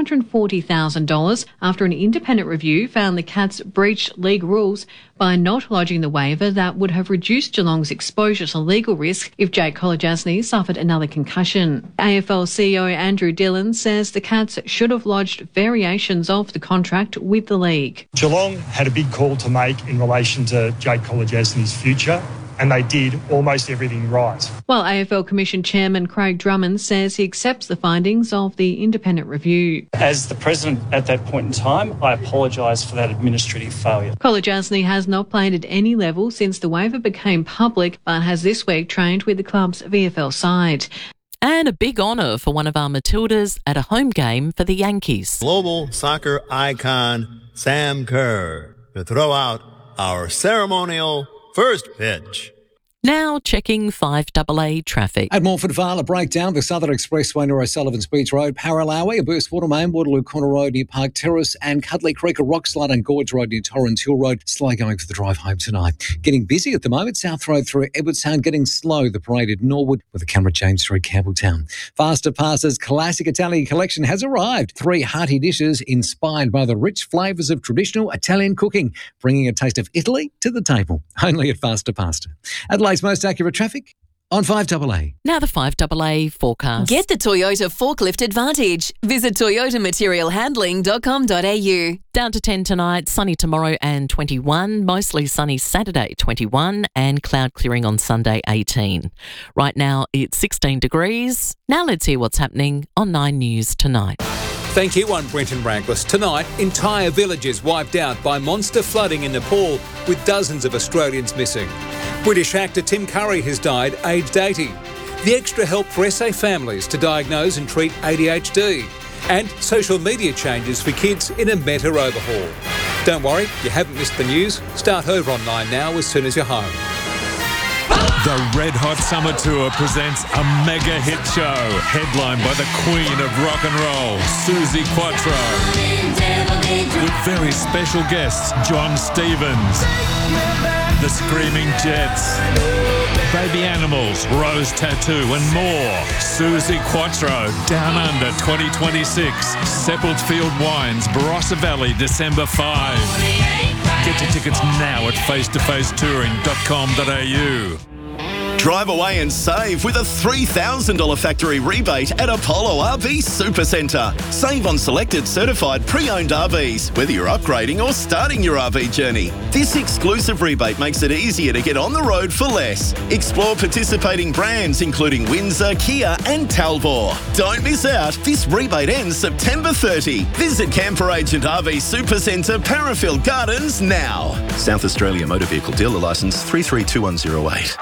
$140,000 after an independent review found the Cats breached league rules by not lodging the waiver that would have reduced Geelong's exposure to legal risk if Jake Kolodjasny suffered another concussion. AFL CEO Andrew Dillon says the Cats should have lodged variations of the contract with the league. Geelong had a big call to make in relation to Jake Kolodjasny's future, and they did almost everything right. While AFL Commission Chairman Craig Drummond says he accepts the findings of the independent review. As the President at that point in time, I apologise for that administrative failure. Kolodjasny has not played at any level since the waiver became public, but has this week trained with the club's VFL side. And a big honour for one of our Matildas at a home game for the Yankees. Global soccer icon Sam Kerr to throw out our ceremonial first pitch. Now checking 5AA traffic. At Moorford Vale, a breakdown. The Southern Expressway near O'Sullivan's Beach Road, Paralawi, a burst water main, Waterloo Corner Road near Park Terrace, and Cuddly Creek, a rock slide on Gorge Road near Torrens Hill Road. Slow going for the drive home tonight. Getting busy at the moment. South Road through Edwardstown, getting slow. The parade at Norwood with the camera at James Street, Campbelltown. Faster Pasta's classic Italian collection has arrived. 3 hearty dishes inspired by the rich flavours of traditional Italian cooking, bringing a taste of Italy to the table. Only at Faster Pasta. Adelaide's most accurate traffic on 5AA. Now the 5AA forecast. Get the Toyota Forklift Advantage. Visit toyotamaterialhandling.com.au. Down to 10 tonight, sunny tomorrow and 21, mostly sunny Saturday 21, and cloud clearing on Sunday 18. Right now it's 16 degrees. Now let's hear what's happening on 9 News tonight. Thank you, I'm Brenton Rangless. Tonight, entire villages wiped out by monster flooding in Nepal, with dozens of Australians missing. British actor Tim Curry has died aged 80. The extra help for SA families to diagnose and treat ADHD. And social media changes for kids in a meta overhaul. Don't worry, you haven't missed the news. Start over on 9 Now as soon as you're home. The Red Hot Summer Tour presents a mega hit show headlined by the Queen of Rock and Roll, Suzi Quatro, with very special guests John Stevens, the Screaming Jets, Baby Animals, Rose Tattoo and more. Suzi Quatro, Down Under 2026, Seppeltfield Wines, Barossa Valley, December 5. Get your tickets now at face-to-facetouring.com.au. Drive away and save with a $3,000 factory rebate at Apollo RV Supercentre. Save on selected certified pre-owned RVs, whether you're upgrading or starting your RV journey. This exclusive rebate makes it easier to get on the road for less. Explore participating brands including Windsor, Kia and Talbot. Don't miss out. This rebate ends September 30. Visit Camper Agent RV Supercentre, Parafield Gardens now. South Australia Motor Vehicle Dealer Licence 332108.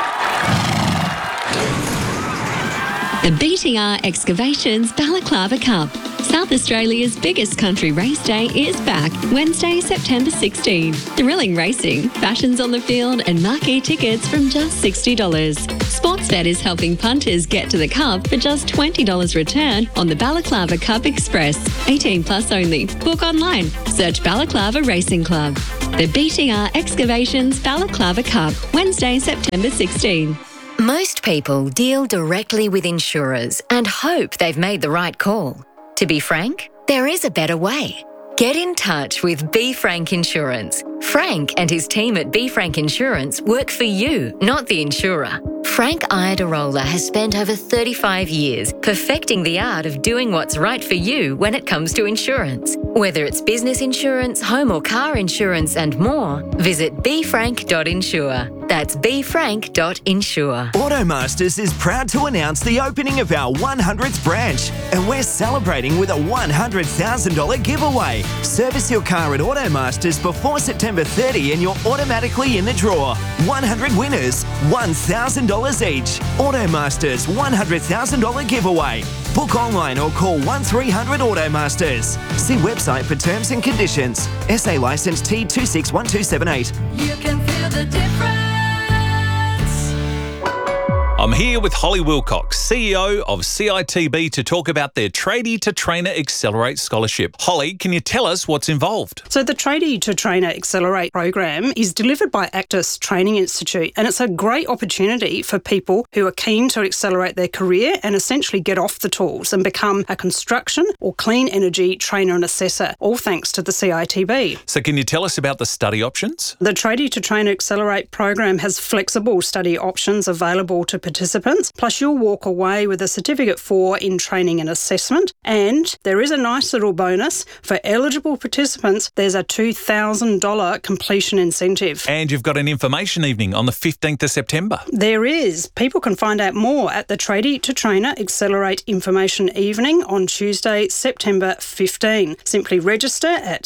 The BTR Excavations Balaclava Cup. South Australia's biggest country race day is back, Wednesday, September 16. Thrilling racing, fashions on the field and marquee tickets from just $60. Sportsbet is helping punters get to the Cup for just $20 return on the Balaclava Cup Express. 18 plus only. Book online. Search Balaclava Racing Club. The BTR Excavations Balaclava Cup, Wednesday, September 16. Most people deal directly with insurers and hope they've made the right call. To be frank, there is a better way. Get in touch with B. Frank Insurance. Frank and his team at B. Frank Insurance work for you, not the insurer. Frank Iadarola has spent over 35 years perfecting the art of doing what's right for you when it comes to insurance. Whether it's business insurance, home or car insurance and more, visit bfrank.insure. That's bfrank.insure. Automasters is proud to announce the opening of our 100th branch, and we're celebrating with a $100,000 giveaway. Service your car at Automasters before September 30 and you're automatically in the draw. 100 winners, $1,000 each. Automasters $100,000 giveaway. Book online or call 1300 Automasters. See website for terms and conditions. SA licence T261278. You can feel the difference. I'm here with Holly Wilcox, CEO of CITB, to talk about their Tradie to Trainer Accelerate Scholarship. Holly, can you tell us what's involved? So the Tradie to Trainer Accelerate program is delivered by Actus Training Institute, and it's a great opportunity for people who are keen to accelerate their career and essentially get off the tools and become a construction or clean energy trainer and assessor, all thanks to the CITB. So can you tell us about the study options? The Tradie to Trainer Accelerate program has flexible study options available to participants, plus you'll walk away with a Certificate 4 in Training and Assessment, and there is a nice little bonus. For eligible participants, there's a $2,000 completion incentive. And you've got an information evening on the 15th of September. There is. People can find out more at the Tradie to Trainer Accelerate Information Evening on Tuesday, September 15. Simply register at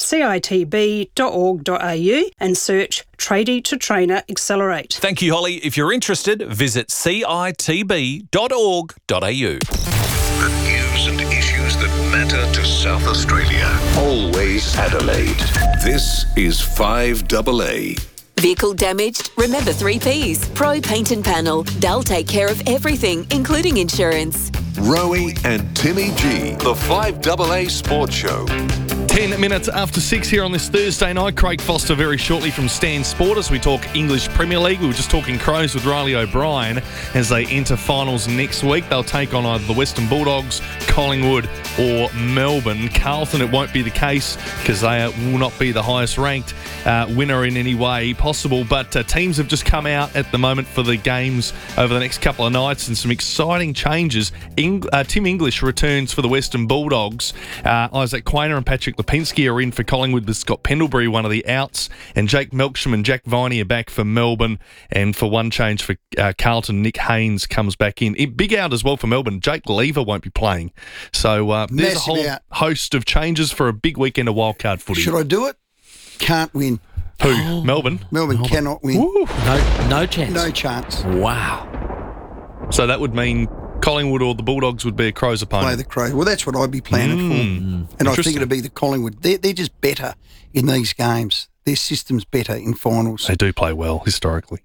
citb.org.au and search Tradie to Trainer Accelerate. Thank you, Holly. If you're interested, visit citb.org.au. The news and issues that matter to South Australia. Always Adelaide. This is 5AA. Vehicle damaged? Remember 3 Ps. Pro Paint and Panel. They'll take care of everything, including insurance. Rowie and Timmy G. The 5AA Sports Show. 10 minutes after 6 here on this Thursday night. Craig Foster very shortly from Stan Sport as we talk English Premier League. We were just talking Crows with Riley O'Brien as they enter finals next week. They'll take on either the Western Bulldogs, Collingwood or Melbourne. Carlton, it won't be the case because they will not be the highest ranked winner in any way possible. But teams have just come out at the moment for the games over the next couple of nights and some exciting changes. Tim English returns for the Western Bulldogs. Isaac Quainer and Patrick Lipinski are in for Collingwood with Scott Pendlebury, one of the outs, and Jake Melksham and Jack Viney are back for Melbourne, and for one change for Carlton, Nick Haynes comes back in. Big out as well for Melbourne. Jake Lever won't be playing. So there's a whole host of changes for a big weekend of wildcard footy. Should I do it? Can't win. Who? Melbourne? Melbourne cannot win. No chance. No chance. Wow. So that would mean Collingwood or the Bulldogs would be a Crows opponent. Play the Crows. Well, that's what I'd be planning for. And I think it'd be the Collingwood. They're just better in these games. Their system's better in finals. They do play well historically.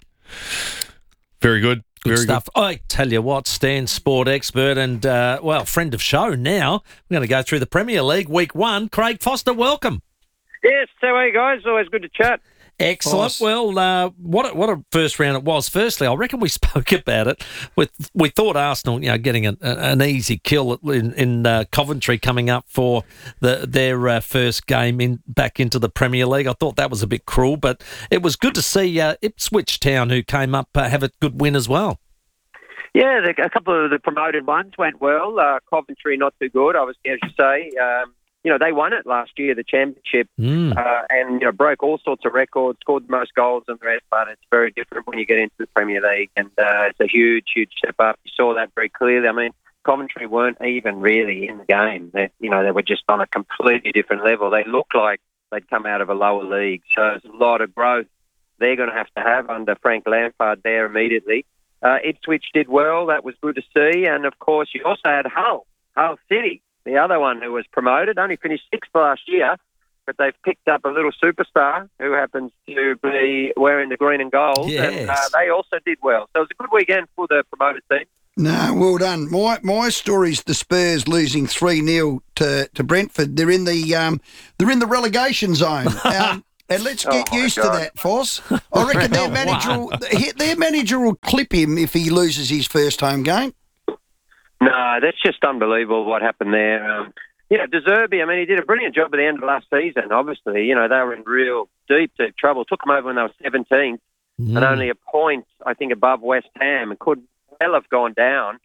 Very good. Good stuff. Good. I tell you what, Stan Sport expert and, friend of show now. We're going to go through the Premier League Week 1. Craig Foster, welcome. Yes, how are you guys? Always good to chat. Excellent. Awesome. Well, what a first round it was. Firstly, I reckon we spoke about it. We thought Arsenal, getting an easy kill in Coventry coming up for their first game back into the Premier League. I thought that was a bit cruel, but it was good to see Ipswich Town, who came up, have a good win as well. Yeah, a couple of the promoted ones went well. Coventry, not too good, obviously, as you say. They won it last year, the championship, and broke all sorts of records, scored the most goals and the rest. But it's very different when you get into the Premier League, and it's a huge, huge step up. You saw that very clearly. I mean, Coventry weren't even really in the game. They were just on a completely different level. They looked like they'd come out of a lower league. So there's a lot of growth they're going to have under Frank Lampard there immediately. Ipswich did well. That was good to see. And, of course, you also had Hull City, the other one who was promoted, only finished 6th last year, but they've picked up a little superstar who happens to be wearing the green and gold. Yes. And they also did well. So it was a good weekend for the promoted team. No, well done. My story's the Spurs losing 3-0 to Brentford. They're in the relegation zone. And let's get used to that, Foss. I reckon their manager will clip him if he loses his first home game. No, that's just unbelievable what happened there. De Zerbi, I mean, he did a brilliant job at the end of last season. Obviously, they were in real deep trouble. Took them over when they were 17th and only a point, I think, above West Ham, and could well have gone down.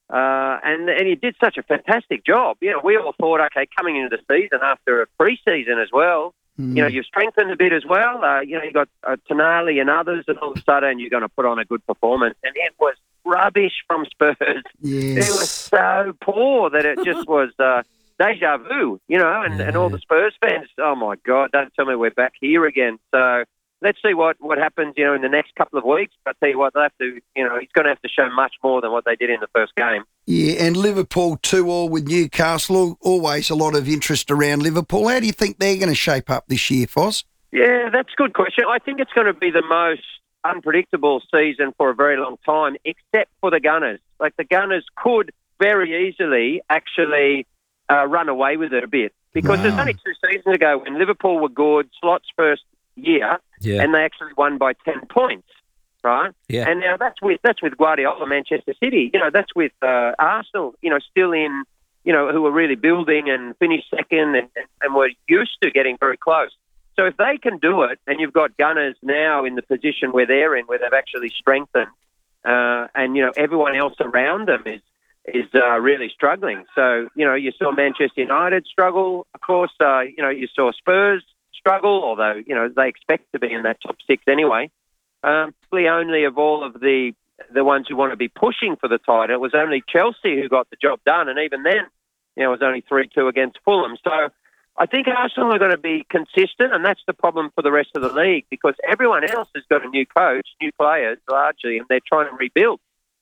And he did such a fantastic job. We all thought, okay, coming into the season after a pre-season as well, you've strengthened a bit as well. You got Tonali and others, and all of a sudden you're going to put on a good performance. And it was rubbish from Spurs. Yes. It was so poor that it just was deja vu, and all the Spurs fans, oh, my God, don't tell me we're back here again. So let's see what happens, in the next couple of weeks. But I tell you what, they'll have to, he's going to have to show much more than what they did in the first game. Yeah, and Liverpool 2-2 with Newcastle. Always a lot of interest around Liverpool. How do you think they're going to shape up this year, Foz? Yeah, that's a good question. I think it's going to be the most unpredictable season for a very long time, except for the Gunners. Like, the Gunners could very easily actually run away with it a bit. Because there's only 2 seasons ago when Liverpool were good, Slot's first year, and they actually won by 10 points, right? Yeah. And now that's with Guardiola, Manchester City. That's with Arsenal, still in, who were really building and finished second and were used to getting very close. So if they can do it, and you've got Gunners now in the position where they're in, where they've actually strengthened, and, everyone else around them is really struggling. So, you saw Manchester United struggle, of course. You saw Spurs struggle, although, they expect to be in that top 6 anyway. Probably only of all of the ones who want to be pushing for the title, it was only Chelsea who got the job done, and even then, it was only 3-2 against Fulham. So I think Arsenal are going to be consistent, and that's the problem for the rest of the league, because everyone else has got a new coach, new players largely, and they're trying to rebuild.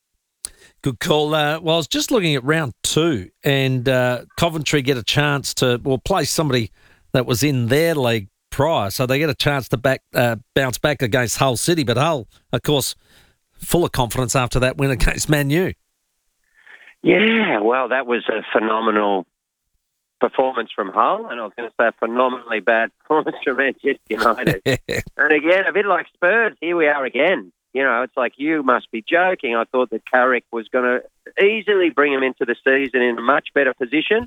Good call. Well, I was just looking at round 2, and Coventry get a chance to play somebody that was in their league prior, so they get a chance to bounce back against Hull City. But Hull, of course, full of confidence after that win against Man U. Yeah, well, that was a phenomenal performance from Hull, and I was going to say a phenomenally bad performance from Manchester United. And again, a bit like Spurs, here we are again. It's like, you must be joking. I thought that Carrick was going to easily bring him into the season in a much better position.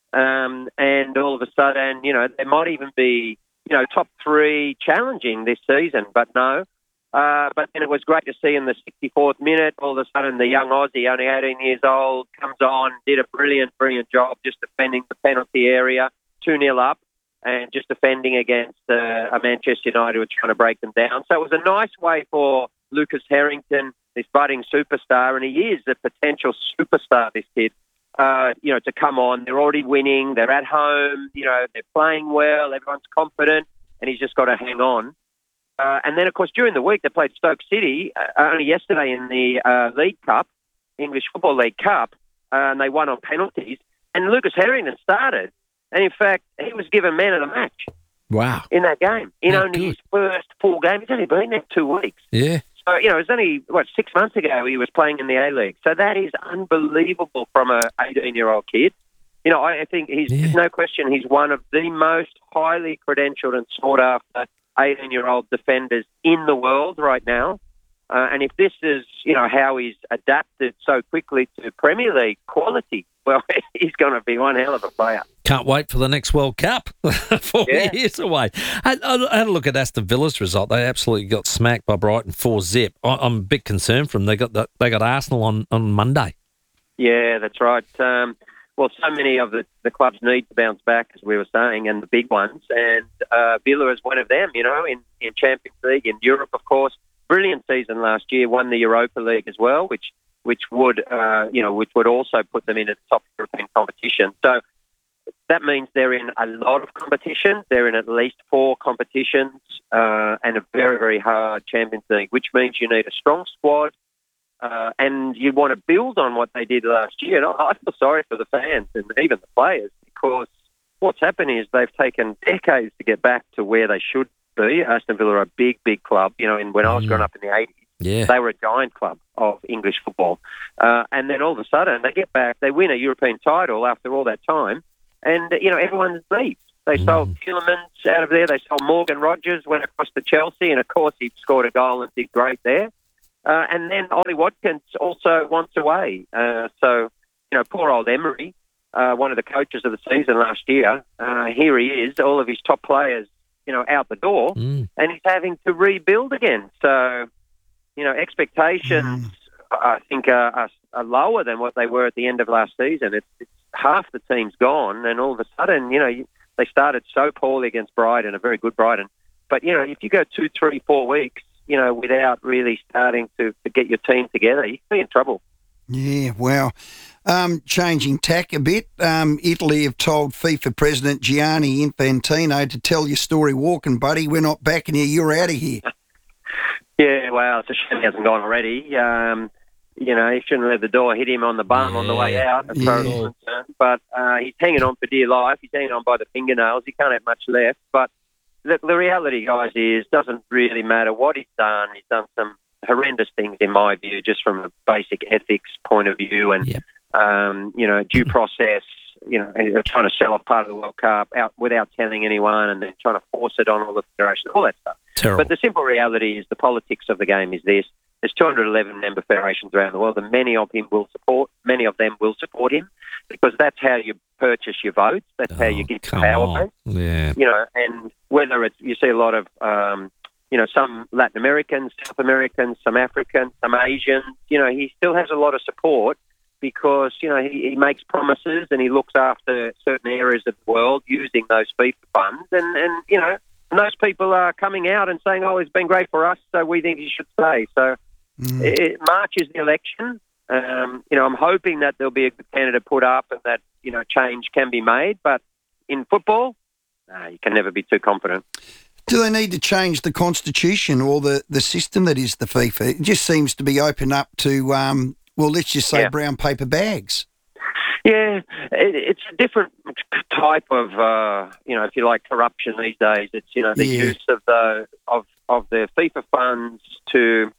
And all of a sudden, they might even be, top 3 challenging this season, but no. But then it was great to see in the 64th minute, all of a sudden the young Aussie, only 18 years old, comes on, did a brilliant job just defending the penalty area, 2-0 up, and just defending against a Manchester United who were trying to break them down. So it was a nice way for Lucas Harrington, this budding superstar, and he is a potential superstar, this kid, to come on. They're already winning. They're at home. They're playing well. Everyone's confident, and he's just got to hang on. And then, of course, during the week, they played Stoke City only yesterday in the League Cup, English Football League Cup, and they won on penalties. And Lucas Harrington started. And, in fact, he was given man of the match. Wow. In that game. In only his first full game. He's only been there 2 weeks. Yeah. So, it was only, 6 months ago he was playing in the A-League. So that is unbelievable from a 18-year-old kid. I think there's no question he's one of the most highly credentialed and sought-after 18-year-old defenders in the world right now. And if this is, how he's adapted so quickly to Premier League quality, well, he's going to be one hell of a player. Can't wait for the next World Cup. 4 years away. I had a look at Aston Villa's result. They absolutely got smacked by Brighton 4-0. I'm a bit concerned for them. They got Arsenal on Monday. Yeah, that's right. Well, so many of the clubs need to bounce back, as we were saying, and the big ones. And Villa is one of them, in Champions League, in Europe, of course. Brilliant season last year, won the Europa League as well, which would also put them into the top European competition. So that means they're in a lot of competitions. They're in at least 4 competitions and a very, very hard Champions League, which means you need a strong squad and you want to build on what they did last year. And I feel sorry for the fans and even the players, because what's happened is they've taken decades to get back to where they should be. Aston Villa are a big, big club. When I was growing up in the 80s, they were a giant club of English football. And then all of a sudden they get back, they win a European title after all that time. And, everyone leaves. They sold Tielemans out of there. They sold Morgan Rogers, went across to Chelsea, and, of course, he scored a goal and did great there. And then Ollie Watkins also wants away. So, poor old Emery, one of the coaches of the season last year, here he is, all of his top players, out the door, and he's having to rebuild again. So, expectations, I think, are lower than what they were at the end of last season. It's half the team's gone, and all of a sudden, they started so poorly against Brighton, a very good Brighton. But, if you go 2, 3, 4 weeks, without really starting to get your team together, you can be in trouble. Yeah, wow. Changing tack a bit, Italy have told FIFA President Gianni Infantino to tell your story walking, buddy. We're not backing you. You're out of here. Yeah, well, it's a shame he hasn't gone already. He shouldn't let the door hit him on the bum on the way out, as far as I'm concerned. But he's hanging on for dear life. He's hanging on by the fingernails. He can't have much left. But the reality, guys, is doesn't really matter what he's done. He's done some horrendous things, in my view, just from a basic ethics point of view and, due process, trying to sell off part of the World Cup out without telling anyone and then trying to force it on all the federations, all that stuff. Terrible. But the simple reality is the politics of the game is this. There's 211 member federations around the world, and many of them will support him, because that's how you purchase your votes. That's how you get your power base. Yeah. And whether it's, you see a lot of, some Latin Americans, South Americans, some Africans, some Asians, he still has a lot of support because, he makes promises and he looks after certain areas of the world using those FIFA funds. And those people are coming out and saying, oh, it's been great for us, so we think he should stay. So March is the election. I'm hoping that there'll be a good candidate put up and that, change can be made. But in football, you can never be too confident. Do they need to change the constitution or the system that is the FIFA? It just seems to be open up to, let's just say brown paper bags. Yeah, it's a different type of, if you like, corruption these days. It's, the use of the FIFA funds to,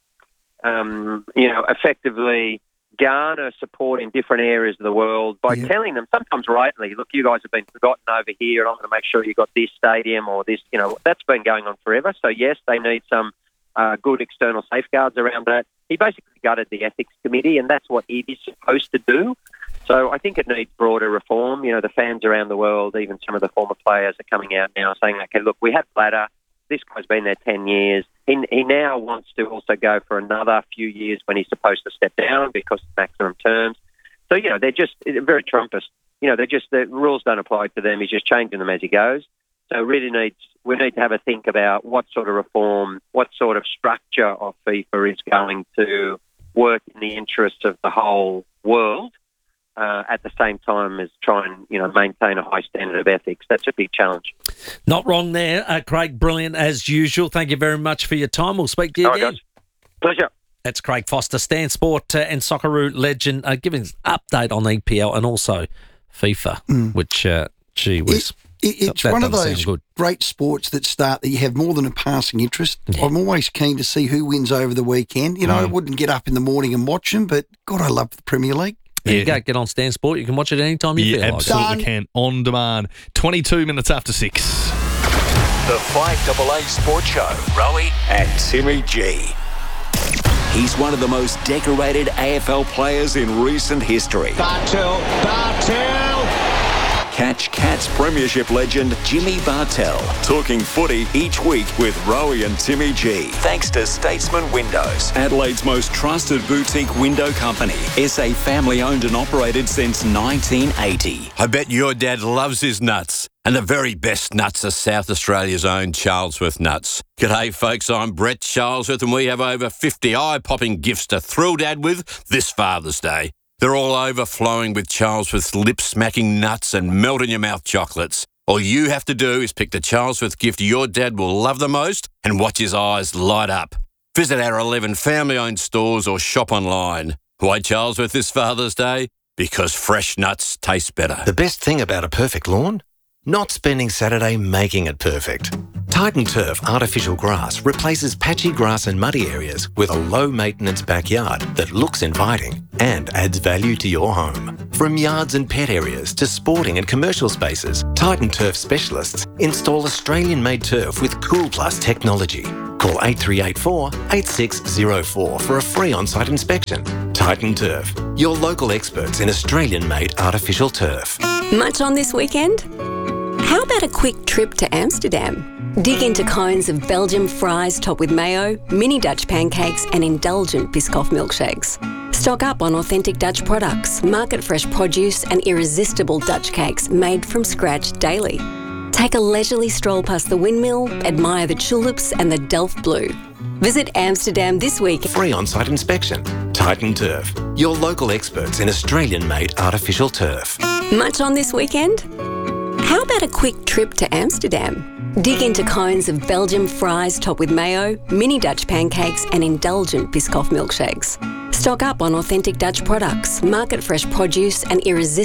effectively garner support in different areas of the world by telling them, sometimes rightly, look, you guys have been forgotten over here, and I'm going to make sure you got this stadium or this, that's been going on forever. So, yes, they need some good external safeguards around that. He basically gutted the ethics committee, and that's what it is supposed to do. So I think it needs broader reform. The fans around the world, even some of the former players are coming out now saying, okay, look, we had Blatter. This guy's been there 10 years. He now wants to also go for another few years when he's supposed to step down because of maximum terms. So, they're just very Trumpist. The rules don't apply to them. He's just changing them as he goes. So we need to have a think about what sort of reform, what sort of structure of FIFA is going to work in the interests of the whole world. At the same time as try and maintain a high standard of ethics. That's a big challenge. Not wrong there, Craig. Brilliant as usual. Thank you very much for your time. We'll speak to you again. Guys. Pleasure. That's Craig Foster, Stan Sport and Socceroo legend, giving us an update on the EPL and also FIFA, which it's one of those great sports that you have more than a passing interest. Yeah. I'm always keen to see who wins over the weekend. I wouldn't get up in the morning and watch them, but God, I love the Premier League. There you go. Get on Stan Sport. You can watch it anytime you feel like. Absolutely can. On demand. 22 minutes after 6. The 5AA Sports Show. Rowie and Timmy G. He's one of the most decorated AFL players in recent history. Bartel. Catch Cats Premiership legend Jimmy Bartel talking footy each week with Rowie and Timmy G. Thanks to Statesman Windows, Adelaide's most trusted boutique window company. SA family owned and operated since 1980. I bet your dad loves his nuts. And the very best nuts are South Australia's own Charlesworth Nuts. G'day folks, I'm Brett Charlesworth and we have over 50 eye-popping gifts to thrill Dad with this Father's Day. They're all overflowing with Charlesworth's lip-smacking nuts and melt-in-your-mouth chocolates. All you have to do is pick the Charlesworth gift your dad will love the most and watch his eyes light up. Visit our 11 family-owned stores or shop online. Why Charlesworth this Father's Day? Because fresh nuts taste better. The best thing about a perfect lawn? Not spending Saturday making it perfect. Titan Turf artificial grass replaces patchy grass and muddy areas with a low-maintenance backyard that looks inviting and adds value to your home. From yards and pet areas to sporting and commercial spaces, Titan Turf specialists install Australian-made turf with Cool Plus technology. Call 8384 8604 for a free on-site inspection. Titan Turf, your local experts in Australian-made artificial turf. Much on this weekend? How about a quick trip to Amsterdam? Dig into cones of Belgian fries topped with mayo, mini Dutch pancakes and indulgent Biscoff milkshakes. Stock up on authentic Dutch products, market-fresh produce and irresistible Dutch cakes made from scratch daily. Take a leisurely stroll past the windmill, admire the tulips and the Delft Blue. Visit Amsterdam this week. Free on-site inspection. Titan Turf, your local experts in Australian-made artificial turf. Much on this weekend? How about a quick trip to Amsterdam? Dig into cones of Belgian fries topped with mayo, mini Dutch pancakes and indulgent Biscoff milkshakes. Stock up on authentic Dutch products, market-fresh produce and irresistible